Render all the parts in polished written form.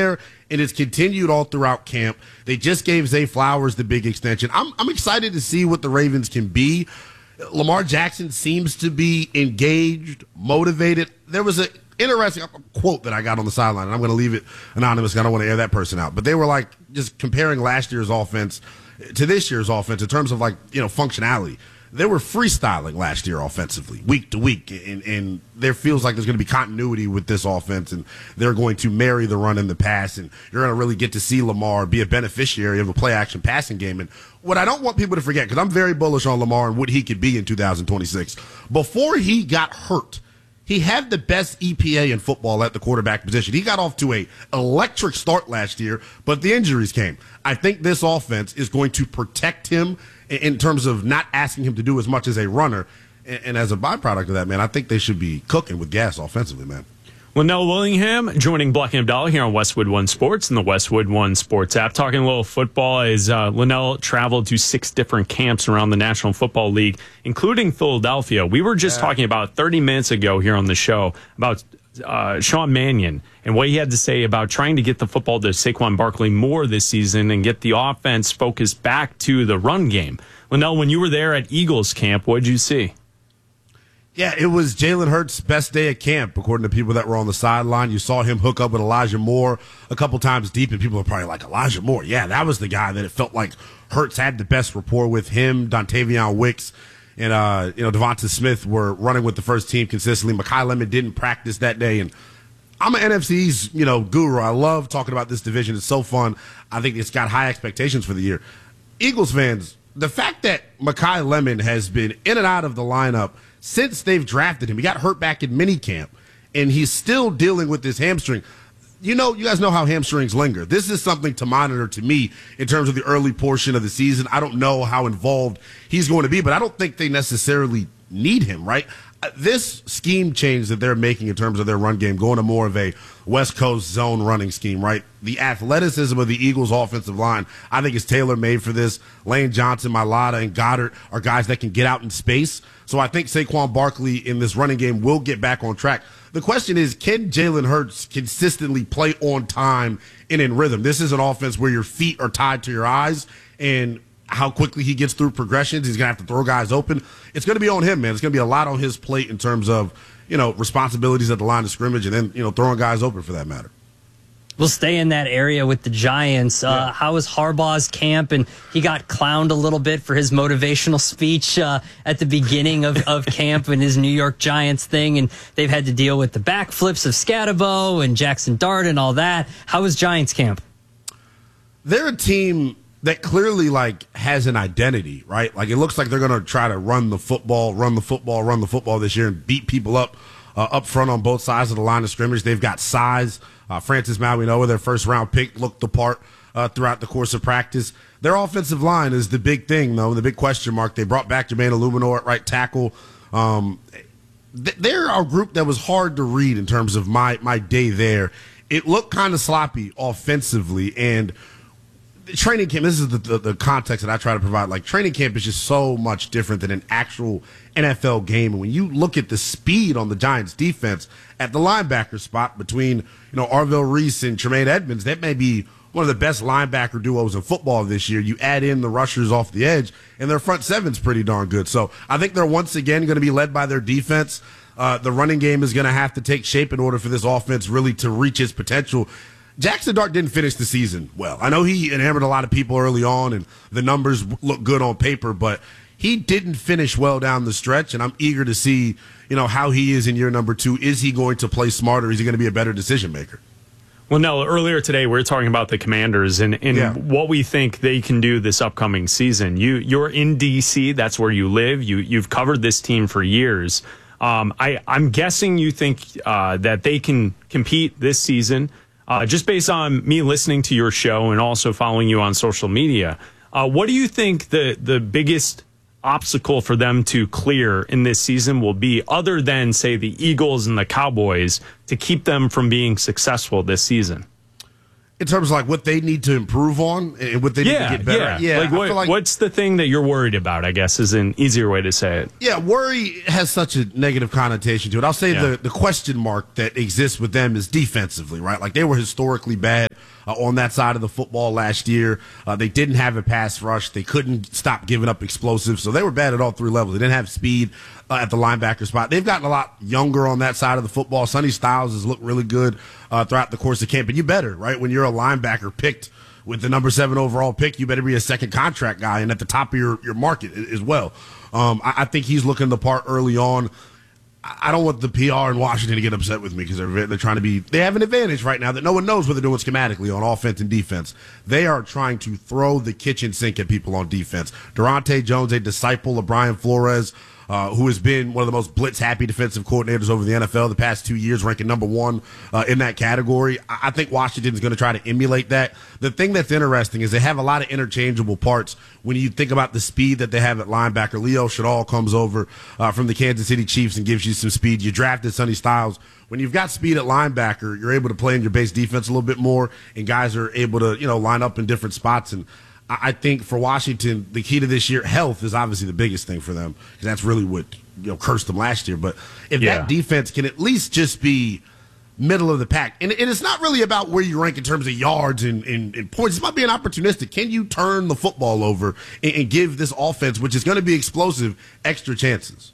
there, and it's continued all throughout camp. They just gave Zay Flowers the big extension. I'm excited to see what the Ravens can be. Lamar Jackson seems to be engaged, motivated. There was an interesting quote that I got on the sideline, and I'm going to leave it anonymous. I don't want to air that person out. But they were like just comparing last year's offense to this year's offense in terms of functionality. They were freestyling last year offensively, week to week, and there feels like there's going to be continuity with this offense, and they're going to marry the run and the pass, and you're going to really get to see Lamar be a beneficiary of a play-action passing game. And what I don't want people to forget, because I'm very bullish on Lamar and what he could be in 2026, before he got hurt, he had the best EPA in football at the quarterback position. He got off to an electric start last year, but the injuries came. I think this offense is going to protect him in terms of not asking him to do as much as a runner. And as a byproduct of that, man, I think they should be cooking with gas offensively, man. Linnell Willingham joining Black and Abdallah here on Westwood One Sports and the Westwood One Sports app. Talking a little football as Linnell traveled to 6 different camps around the National Football League, including Philadelphia. We were just talking about 30 minutes ago here on the show about Sean Mannion and what he had to say about trying to get the football to Saquon Barkley more this season and get the offense focused back to the run game. Linnell, when you were there at Eagles camp, what did you see? Yeah, it was Jalen Hurts' best day at camp, according to people that were on the sideline. You saw him hook up with Elijah Moore a couple times deep, and people are probably like, Elijah Moore? Yeah, that was the guy that it felt like Hurts had the best rapport with. Him, Dontavion Wicks, and Devonta Smith were running with the first team consistently. Mekhi Lemon didn't practice that day, and I'm an NFC's guru. I love talking about this division. It's so fun. I think it's got high expectations for the year. Eagles fans, the fact that Mekhi Lemon has been in and out of the lineup since they've drafted him, he got hurt back in minicamp, and he's still dealing with this hamstring. You guys know how hamstrings linger. This is something to monitor to me in terms of the early portion of the season. I don't know how involved he's going to be, but I don't think they necessarily need him, right? This scheme change that they're making in terms of their run game, going to more of a West Coast zone running scheme, right? The athleticism of the Eagles' offensive line, I think, is tailor-made for this. Lane Johnson, Mailata, and Goddard are guys that can get out in space. So I think Saquon Barkley in this running game will get back on track. The question is, can Jalen Hurts consistently play on time and in rhythm? This is an offense where your feet are tied to your eyes, and how quickly he gets through progressions, he's going to have to throw guys open. It's going to be on him, man. It's going to be a lot on his plate in terms of, responsibilities at the line of scrimmage and then, throwing guys open for that matter. We'll stay in that area with the Giants. How was Harbaugh's camp? And he got clowned a little bit for his motivational speech at the beginning of camp and his New York Giants thing. And they've had to deal with the backflips of Scatterbo and Jackson Dart and all that. How was Giants camp? They're a team that clearly has an identity, right? It looks like they're going to try to run the football this year and beat people up front on both sides of the line of scrimmage. They've got size. Francis Mauigoa, their first-round pick, looked the part throughout the course of practice. Their offensive line is the big thing, though, the big question mark. They brought back Jermaine Illuminor at right tackle. They're a group that was hard to read in terms of my day there. It looked kind of sloppy offensively, and training camp, this is the context that I try to provide. Training camp is just so much different than an actual NFL game. And when you look at the speed on the Giants defense at the linebacker spot between, Arvell Reese and Tremaine Edmonds, that may be one of the best linebacker duos in football this year. You add in the rushers off the edge, and their front seven's pretty darn good. So I think they're once again going to be led by their defense. The running game is going to have to take shape in order for this offense really to reach its potential. Jackson Dart didn't finish the season well. I know he enamored a lot of people early on, and the numbers look good on paper, but he didn't finish well down the stretch, and I'm eager to see, how he is in year number 2. Is he going to play smarter? Is he going to be a better decision maker? Well, no, earlier today we were talking about the Commanders and what we think they can do this upcoming season. You're in D.C., that's where you live. You've covered this team for years. I'm guessing you think that they can compete this season. Just based on me listening to your show and also following you on social media, what do you think the biggest obstacle for them to clear in this season will be, other than, say, the Eagles and the Cowboys, to keep them from being successful this season? In terms of what they need to improve on and what they need to get better? Yeah. What's the thing that you're worried about, I guess, is an easier way to say it. Yeah, worry has such a negative connotation to it. I'll say the question mark that exists with them is defensively, right? They were historically bad on that side of the football last year. They didn't have a pass rush. They couldn't stop giving up explosives, so they were bad at all three levels. They didn't have speed at the linebacker spot. They've gotten a lot younger on that side of the football. Sonny Styles has looked really good throughout the course of camp, and you better, right? When you're a linebacker picked with the number 7 overall pick, you better be a second contract guy and at the top of your market as well. I think he's looking the part early on. I don't want the PR in Washington to get upset with me because they're trying to be. They have an advantage right now that no one knows what they're doing schematically on offense and defense. They are trying to throw the kitchen sink at people on defense. Durante Jones, a disciple of Brian Flores, who has been one of the most blitz-happy defensive coordinators over the NFL the past 2 years, ranking number 1 in that category. I think Washington is going to try to emulate that. The thing that's interesting is they have a lot of interchangeable parts when you think about the speed that they have at linebacker. Leo Shadal comes over from the Kansas City Chiefs and gives you some speed. You drafted Sonny Styles. When you've got speed at linebacker, you're able to play in your base defense a little bit more, and guys are able to, line up in different spots. And I think for Washington, the key to this year, health is obviously the biggest thing for them, because that's really what cursed them last year. But if that defense can at least just be middle of the pack, and it's not really about where you rank in terms of yards and points. It's about being opportunistic. Can you turn the football over and give this offense, which is going to be explosive, extra chances?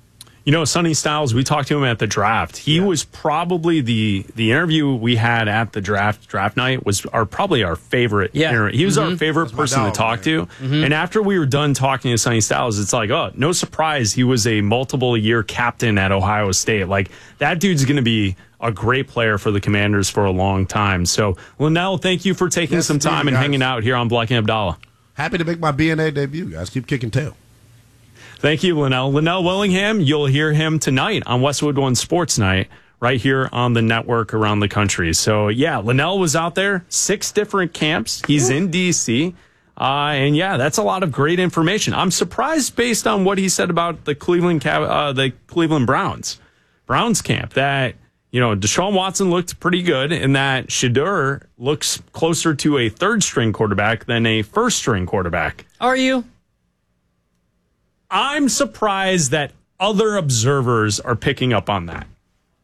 Sonny Styles, we talked to him at the draft. He was probably the interview we had at the draft night was probably our favorite. Interview. He was our favorite person to talk to. And after we were done talking to Sonny Styles, it's like, oh, no surprise. He was a multiple year captain at Ohio State. Like, that dude's going to be a great player for the Commanders for a long time. So, Linnell, thank you for taking some time and hanging out here on Black and Abdallah. Happy to make my BNA debut, guys. Keep kicking tail. Thank you, Linnell. Linnell Willingham, you'll hear him tonight on Westwood One Sports Night right here on the network around the country. So, Linnell was out there, 6 different camps. He's in D.C., and that's a lot of great information. I'm surprised based on what he said about the Cleveland Browns camp that, Deshaun Watson looked pretty good and that Shedeur looks closer to a third-string quarterback than a first-string quarterback. Are you? I'm surprised that other observers are picking up on that.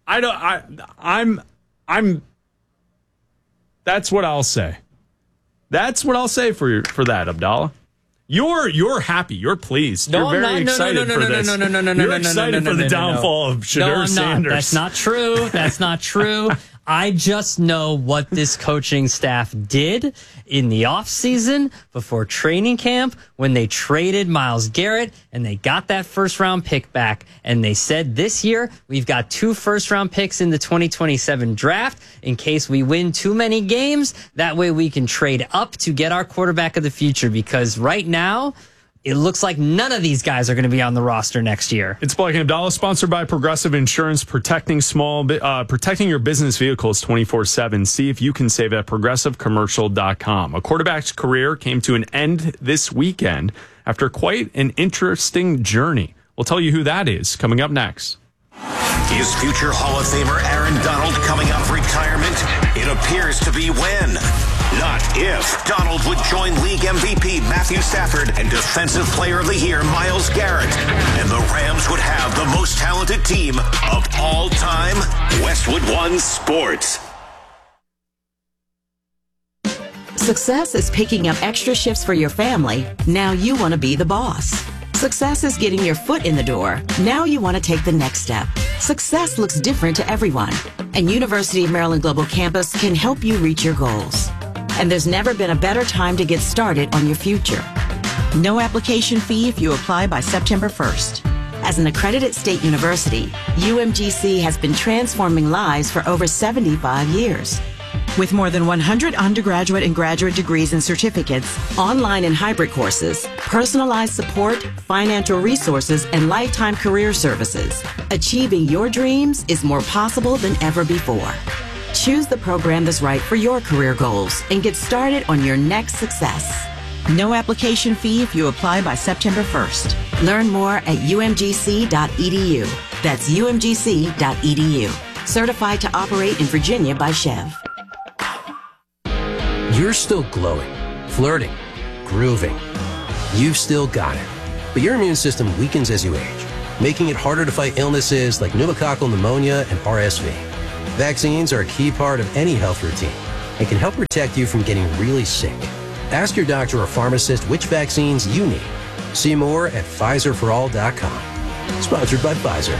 That's what I'll say. That's what I'll say for that, Abdallah. You're happy. You're pleased. You're very excited for this. You're excited for the downfall of Shedeur Sanders. That's not true. That's not true. I just know what this coaching staff did in the offseason before training camp when they traded Myles Garrett and they got that first-round pick back. And they said this year we've got 2 first-round picks in the 2027 draft in case we win too many games. That way we can trade up to get our quarterback of the future, because right now it looks like none of these guys are going to be on the roster next year. It's Black and Abdallah, sponsored by Progressive Insurance, protecting your business vehicles 24/7. See if you can save at progressivecommercial.com. A quarterback's career came to an end this weekend after quite an interesting journey. We'll tell you who that is coming up next. Is future Hall of Famer Aaron Donald coming out of retirement? It appears to be when, not if, Donald would join league MVP Matthew Stafford and Defensive Player of the Year Myles Garrett. And the Rams would have the most talented team of all time. Westwood One Sports. Success is picking up extra shifts for your family. Now you want to be the boss. Success is getting your foot in the door. Now you want to take the next step. Success looks different to everyone, and University of Maryland Global Campus can help you reach your goals. And there's never been a better time to get started on your future. No application fee if you apply by September 1st. As an accredited state university, UMGC has been transforming lives for over 75 years. With more than 100 undergraduate and graduate degrees and certificates, online and hybrid courses, personalized support, financial resources, and lifetime career services, achieving your dreams is more possible than ever before. Choose the program that's right for your career goals and get started on your next success. No application fee if you apply by September 1st. Learn more at umgc.edu. That's umgc.edu. Certified to operate in Virginia by Chev. You're still glowing, flirting, grooving. You've still got it. But your immune system weakens as you age, making it harder to fight illnesses like pneumococcal pneumonia and RSV. Vaccines are a key part of any health routine. and can help protect you from getting really sick. Ask your doctor or pharmacist which vaccines you need. See more at PfizerForAll.com. Sponsored by Pfizer.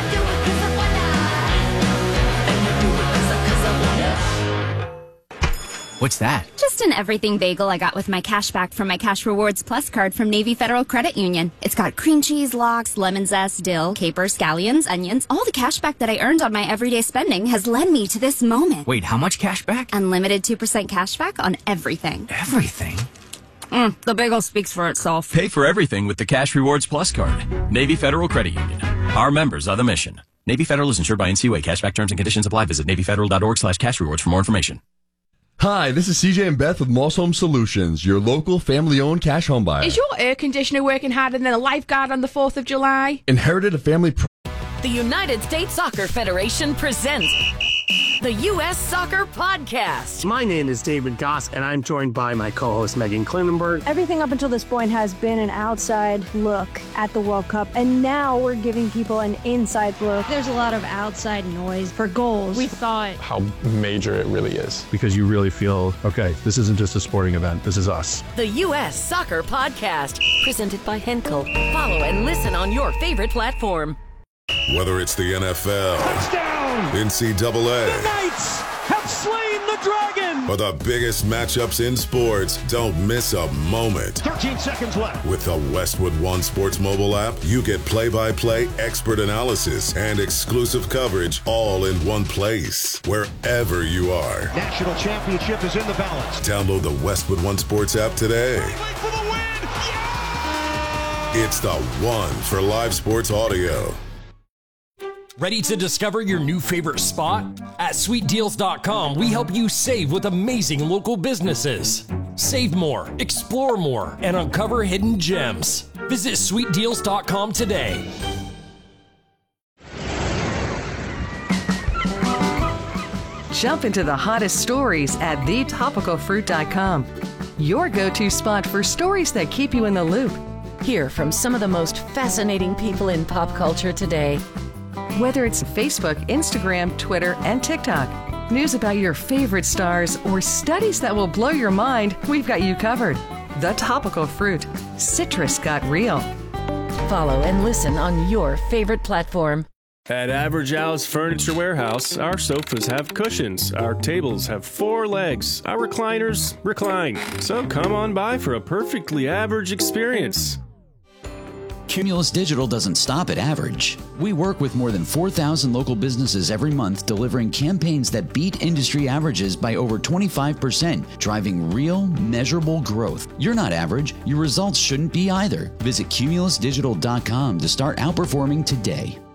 What's that? Just an everything bagel I got with my cash back from my Cash Rewards Plus card from Navy Federal Credit Union. It's got cream cheese, lox, lemon zest, dill, capers, scallions, onions. All the cash back that I earned on my everyday spending has led me to this moment. Wait, how much cash back? Unlimited 2% cash back on everything. Everything? The bagel speaks for itself. Pay for everything with the Cash Rewards Plus card. Navy Federal Credit Union. Our members are the mission. Navy Federal is insured by NCUA. Cashback terms and conditions apply. Visit NavyFederal.org/cash rewards for more information. Hi, this is CJ and Beth with Moss Home Solutions, your local family-owned cash home buyer. Is your air conditioner working harder than a lifeguard on the 4th of July? Inherited a family... The United States Soccer Federation presents the U.S. Soccer Podcast. My name is David Goss, and I'm joined by my co-host Megan Klinenberg. Everything up until this point has been an outside look at the World Cup, and now we're giving people an inside look. There's a lot of outside noise for goals. We thought how major it really is, because you really feel, okay, this isn't just a sporting event, this is us. The U.S. Soccer Podcast, presented by Henkel. Follow and listen on your favorite platform. Whether it's the NFL, touchdown, NCAA, the Knights have slain the dragon, or the biggest matchups in sports, don't miss a moment. 13 seconds left. With the Westwood One Sports mobile app, you get play-by-play expert analysis and exclusive coverage all in one place, wherever you are. National championship is in the balance. Download the Westwood One Sports app today. For the win. Yeah! It's the one for live sports audio. Ready to discover your new favorite spot? At SweetDeals.com, we help you save with amazing local businesses. Save more, explore more, and uncover hidden gems. Visit SweetDeals.com today. Jump into the hottest stories at TheTopicalFruit.com. Your go-to spot for stories that keep you in the loop. Hear from some of the most fascinating people in pop culture today. Whether it's Facebook, Instagram, Twitter, and TikTok, news about your favorite stars, or studies that will blow your mind, we've got you covered. The Topical Fruit. Citrus got real. Follow and listen on your favorite platform. At Average Al's Furniture Warehouse, our sofas have cushions, our tables have 4 legs, our recliners recline. So come on by for a perfectly average experience. Cumulus Digital doesn't stop at average. We work with more than 4,000 local businesses every month, delivering campaigns that beat industry averages by over 25%, driving real, measurable growth. You're not average. Your results shouldn't be either. Visit CumulusDigital.com to start outperforming today.